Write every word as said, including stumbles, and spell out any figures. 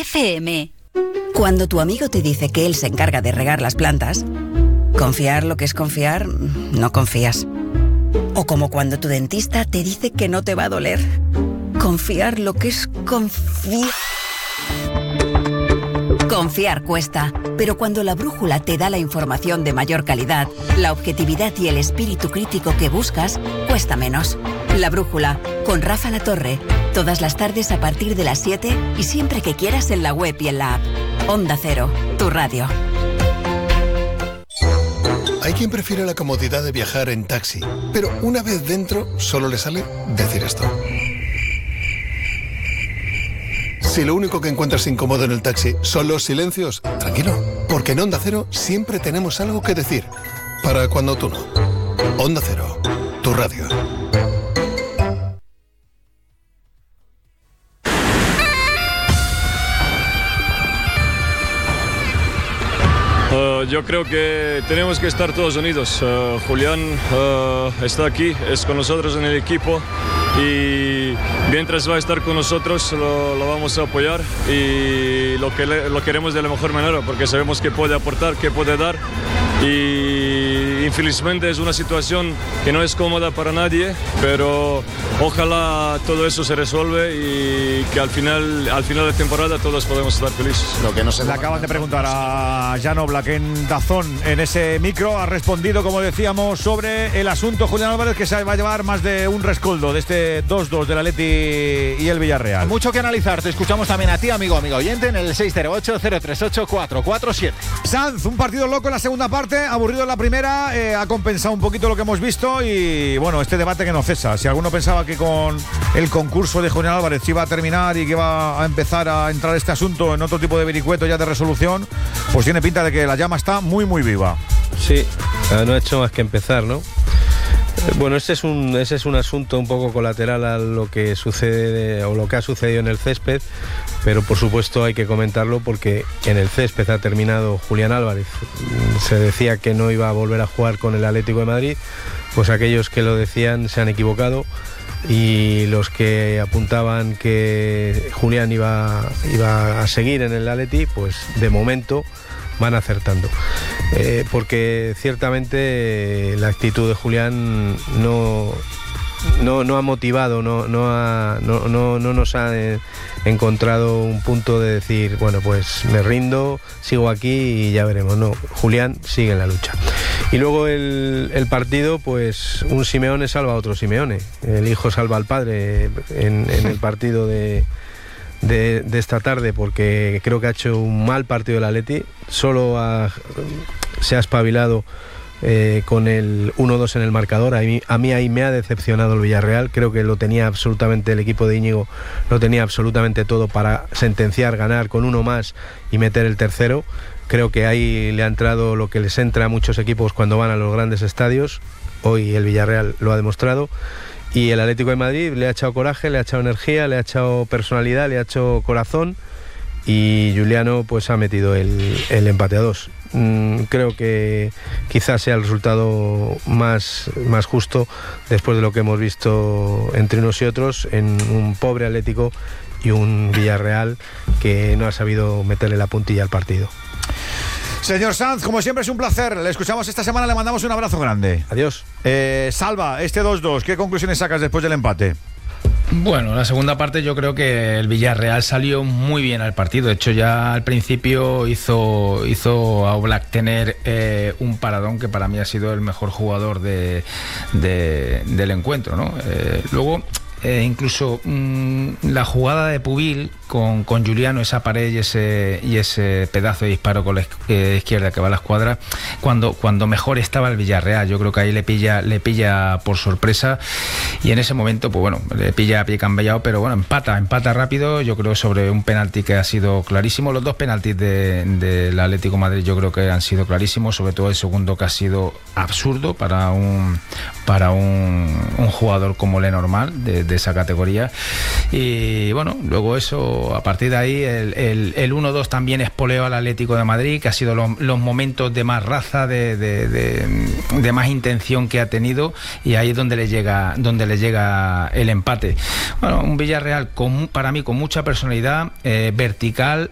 F M. Cuando tu amigo te dice que él se encarga de regar las plantas, confiar lo que es confiar, no confías. O como cuando tu dentista te dice que no te va a doler. Confiar lo que es confiar. Confiar cuesta, pero cuando la brújula te da la información de mayor calidad, la objetividad y el espíritu crítico que buscas, cuesta menos. La brújula, con Rafa Latorre, todas las tardes a partir de las siete y siempre que quieras en la web y en la app. Onda Cero, tu radio. Hay quien prefiere la comodidad de viajar en taxi, pero una vez dentro solo le sale decir esto. Si lo único que encuentras incómodo en el taxi son los silencios, tranquilo, porque en Onda Cero siempre tenemos algo que decir. Para cuando tú no. Onda Cero, tu radio. Uh, yo creo que tenemos que estar todos unidos. Uh, Julián uh, está aquí, es con nosotros en el equipo y mientras va a estar con nosotros lo, lo vamos a apoyar y lo, que le, lo queremos de la mejor manera porque sabemos que puede aportar, que puede dar y infelizmente es una situación que no es cómoda para nadie, pero ojalá todo eso se resuelve y que al final, al final de temporada todos podemos estar felices. Lo que no se Le acaban de preguntar a Jan Oblak en Dazón en ese micro, ha respondido, como decíamos, sobre el asunto Julián Álvarez, que se va a llevar más de un rescoldo de este dos dos del Atleti y el Villarreal. Mucho que analizar, te escuchamos también a ti, amigo, amigo oyente, en el seis cero ocho, cero tres ocho, cuatro cuatro siete. Sanz, un partido loco en la segunda parte, aburrido en la primera, eh, ha compensado un poquito lo que hemos visto y bueno, este debate que no cesa. Si alguno pensaba que con el concurso de Julián Álvarez iba a terminar y que iba a empezar a entrar este asunto en otro tipo de vericueto ya de resolución, pues tiene pinta de que la llama está muy muy viva. Sí, no ha hecho más que empezar, ¿no? Bueno, ese es un ese es un asunto un poco colateral a lo que sucede o lo que ha sucedido en el césped, pero por supuesto hay que comentarlo porque en el césped ha terminado Julián Álvarez. Se decía que no iba a volver a jugar con el Atlético de Madrid, pues aquellos que lo decían se han equivocado y los que apuntaban que Julián iba, iba a seguir en el Atleti, pues de momento van acertando, eh, porque ciertamente la actitud de Julián no, no, no ha motivado, no, no, ha, no, no, no nos ha eh, encontrado un punto de decir, bueno, pues me rindo, sigo aquí y ya veremos. No, Julián sigue en la lucha. Y luego el, el partido, pues un Simeone salva a otro Simeone, el hijo salva al padre en, en el partido de De, de esta tarde, porque creo que ha hecho un mal partido el Atleti, solo ha, se ha espabilado eh, con el uno dos en el marcador. A mí, a mí ahí me ha decepcionado el Villarreal, creo que lo tenía absolutamente, el equipo de Íñigo lo tenía absolutamente todo para sentenciar, ganar con uno más y meter el tercero. Creo que ahí le ha entrado lo que les entra a muchos equipos cuando van a los grandes estadios. Hoy el Villarreal lo ha demostrado. Y el Atlético de Madrid le ha echado coraje, le ha echado energía, le ha echado personalidad, le ha echado corazón y Juliano pues ha metido el, el empate a dos. Mm, creo que quizás sea el resultado más, más justo después de lo que hemos visto entre unos y otros en un pobre Atlético y un Villarreal que no ha sabido meterle la puntilla al partido. Señor Sanz, como siempre es un placer. Le escuchamos esta semana, le mandamos un abrazo grande. Adiós. Eh, Salva, este dos dos, ¿qué conclusiones sacas después del empate? Bueno, la segunda parte yo creo que el Villarreal salió muy bien al partido. De hecho, ya al principio hizo, hizo a Oblak tener eh, un paradón que para mí ha sido el mejor jugador de, de, del encuentro, ¿no? Eh, luego... Eh, incluso mmm, la jugada de Pubil con, con Juliano, esa pared y ese, y ese pedazo de disparo con la eh, izquierda que va a la escuadra, cuando, cuando mejor estaba el Villarreal, yo creo que ahí le pilla, le pilla por sorpresa y en ese momento, pues bueno, le pilla a pie cambiado, pero bueno, empata, empata rápido, yo creo sobre un penalti que ha sido clarísimo. Los dos penaltis del de, de Atlético de Madrid yo creo que han sido clarísimos, sobre todo el segundo que ha sido absurdo para un, para un, un jugador como Lenormand, de, de esa categoría. Y bueno, luego eso, a partir de ahí el, el, el uno dos también espoleó al Atlético de Madrid, que ha sido los, los momentos de más raza, de, de, de, de más intención que ha tenido, y ahí es donde le llega, donde le llega el empate. Bueno, un Villarreal con, para mí con mucha personalidad, eh, vertical,